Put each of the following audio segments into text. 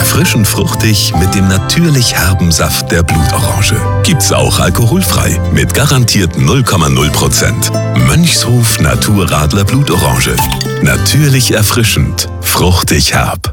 Erfrischend fruchtig mit dem natürlich herben Saft der Blutorange. Gibt's auch alkoholfrei mit garantiert 0,0%. Mönchshof Naturradler Blutorange. Natürlich erfrischend, fruchtig herb.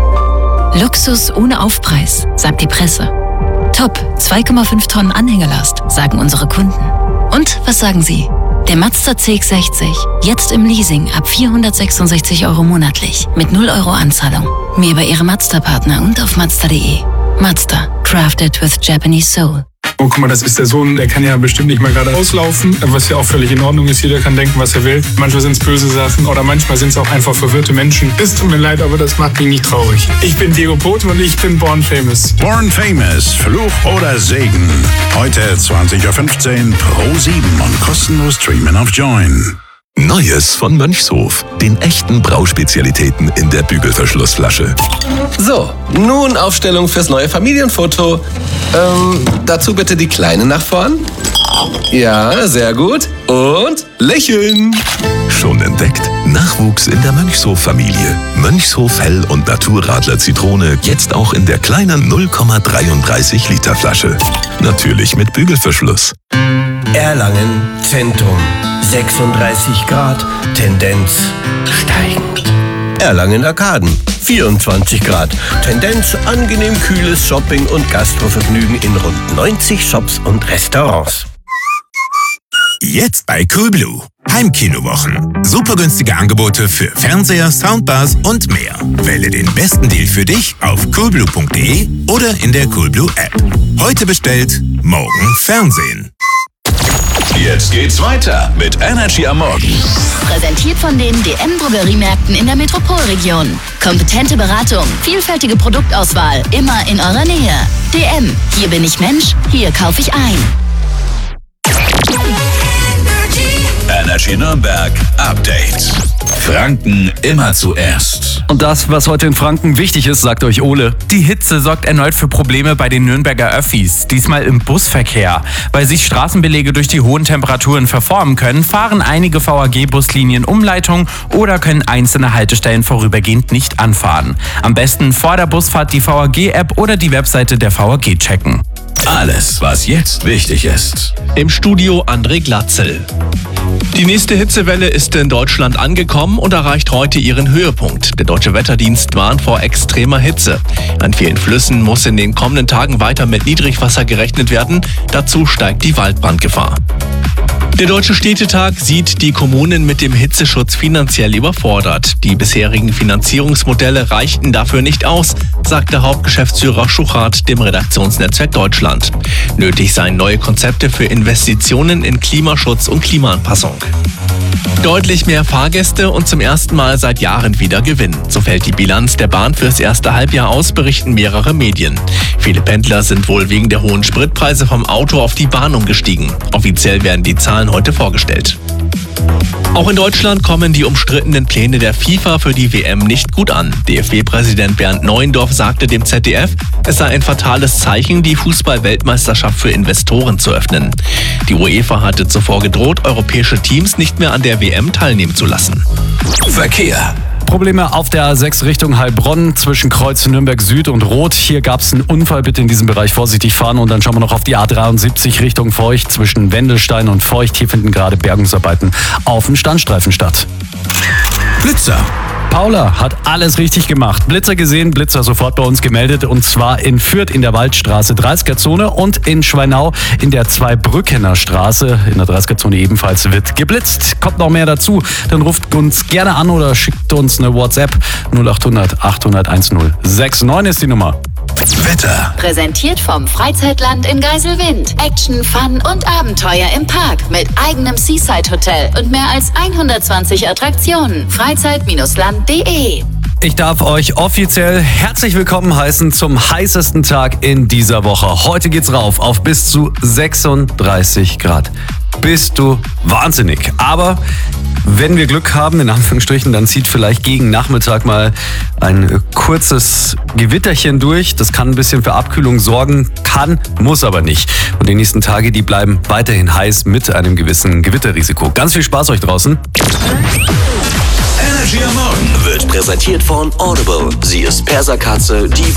Luxus ohne Aufpreis, sagt die Presse. Top, 2,5 Tonnen Anhängelast, sagen unsere Kunden. Und was sagen Sie? Der Mazda CX-60, jetzt im Leasing ab 466 € monatlich, mit 0 € Anzahlung. Mehr bei Ihrem Mazda-Partner und auf Mazda.de. Mazda, crafted with Japanese soul. Oh, guck mal, das ist der Sohn, der kann ja bestimmt nicht mal gerade auslaufen, was ja auch völlig in Ordnung ist. Jeder kann denken, was er will. Manchmal sind es böse Sachen oder manchmal sind es auch einfach verwirrte Menschen. Es tut mir leid, aber das macht mich nicht traurig. Ich bin Diego Bote und ich bin Born Famous. Born Famous, Fluch oder Segen. Heute 20:15 Uhr Pro7 und kostenlos streamen auf Join. Neues von Mönchshof. Den echten Brauspezialitäten in der Bügelverschlussflasche. So, nun Aufstellung fürs neue Familienfoto. Dazu bitte die Kleine nach vorn. Ja, sehr gut. Und lächeln. Schon entdeckt? Nachwuchs in der Mönchshof-Familie. Mönchshof Hell- und Naturradler Zitrone jetzt auch in der kleinen 0,33 Liter Flasche. Natürlich mit Bügelverschluss. Erlangen Zentrum. 36 Grad, Tendenz steigend. Erlangen Arkaden. 24 Grad, Tendenz angenehm kühles Shopping- und Gastrovergnügen in rund 90 Shops und Restaurants. Jetzt bei Coolblue. Heimkinowochen. Super günstige Angebote für Fernseher, Soundbars und mehr. Wähle den besten Deal für dich auf coolblue.de oder in der Coolblue App. Heute bestellt, morgen Fernsehen. Jetzt geht's weiter mit Energy am Morgen. Präsentiert von den DM-Drogeriemärkten in der Metropolregion. Kompetente Beratung, vielfältige Produktauswahl, immer in eurer Nähe. DM, hier bin ich Mensch, hier kaufe ich ein. Energy Nürnberg Update. Franken immer zuerst. Und das, was heute in Franken wichtig ist, sagt euch Ole. Die Hitze sorgt erneut für Probleme bei den Nürnberger Öffis, diesmal im Busverkehr. Weil sich Straßenbelege durch die hohen Temperaturen verformen können, fahren einige VAG-Buslinien Umleitung oder können einzelne Haltestellen vorübergehend nicht anfahren. Am besten vor der Busfahrt die VAG-App oder die Webseite der VAG checken. Alles, was jetzt wichtig ist. Im Studio André Glatzel. Die nächste Hitzewelle ist in Deutschland angekommen und erreicht heute ihren Höhepunkt. Der Deutsche Wetterdienst warnt vor extremer Hitze. An vielen Flüssen muss in den kommenden Tagen weiter mit Niedrigwasser gerechnet werden. Dazu steigt die Waldbrandgefahr. Der Deutsche Städtetag sieht die Kommunen mit dem Hitzeschutz finanziell überfordert. Die bisherigen Finanzierungsmodelle reichten dafür nicht aus, sagte Hauptgeschäftsführer Schuchart dem Redaktionsnetzwerk Deutschland. Nötig seien neue Konzepte für Investitionen in Klimaschutz und Klimaanpassung. Deutlich mehr Fahrgäste und zum ersten Mal seit Jahren wieder Gewinn. So fällt die Bilanz der Bahn fürs erste Halbjahr aus, berichten mehrere Medien. Viele Pendler sind wohl wegen der hohen Spritpreise vom Auto auf die Bahn umgestiegen. Offiziell werden die Zahlen heute vorgestellt. Auch in Deutschland kommen die umstrittenen Pläne der FIFA für die WM nicht gut an. DFB-Präsident Bernd Neuendorf sagte dem ZDF, es sei ein fatales Zeichen, die Fußball-Weltmeisterschaft für Investoren zu öffnen. Die UEFA hatte zuvor gedroht, europäische Teams nicht mehr an der WM teilnehmen zu lassen. Verkehr. Probleme auf der A6 Richtung Heilbronn zwischen Kreuz Nürnberg Süd und Rot. Hier gab es einen Unfall, bitte in diesem Bereich vorsichtig fahren. Und dann schauen wir noch auf die A73 Richtung Feucht zwischen Wendelstein und Feucht. Hier finden gerade Bergungsarbeiten auf dem Standstreifen statt. Blitzer. Paula hat alles richtig gemacht. Blitzer gesehen, Blitzer sofort bei uns gemeldet. Und zwar in Fürth in der Waldstraße 30er-Zone und in Schweinau in der Zweibrückener Straße. In der 30er-Zone ebenfalls wird geblitzt. Kommt noch mehr dazu, dann ruft uns gerne an oder schickt uns eine WhatsApp. 0800 800 1069 ist die Nummer. Wetter. Präsentiert vom Freizeitland in Geiselwind. Action, Fun und Abenteuer im Park mit eigenem Seaside-Hotel und mehr als 120 Attraktionen. Freizeit-land.de. Ich darf euch offiziell herzlich willkommen heißen zum heißesten Tag in dieser Woche. Heute geht's rauf auf bis zu 36 Grad. Bist du wahnsinnig. Aber wenn wir Glück haben, in Anführungsstrichen, dann zieht vielleicht gegen Nachmittag mal ein kurzes Gewitterchen durch. Das kann ein bisschen für Abkühlung sorgen, muss aber nicht. Und die nächsten Tage, die bleiben weiterhin heiß mit einem gewissen Gewitterrisiko. Ganz viel Spaß euch draußen. Energy am Morgen Wird präsentiert von Audible. Sie ist Perserkatze, die